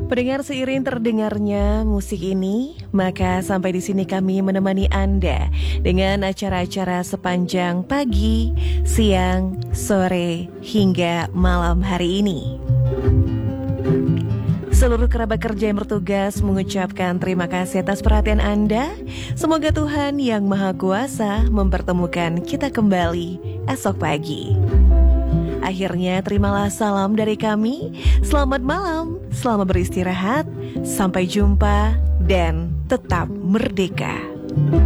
Pendengar, seiring terdengarnya musik ini, maka sampai di sini kami menemani Anda dengan acara-acara sepanjang pagi, siang, sore, hingga malam hari ini. Seluruh kerabat kerja yang bertugas mengucapkan terima kasih atas perhatian Anda. Semoga Tuhan yang Maha Kuasa mempertemukan kita kembali esok pagi. Akhirnya terimalah salam dari kami. Selamat malam, selamat beristirahat, sampai jumpa dan tetap merdeka.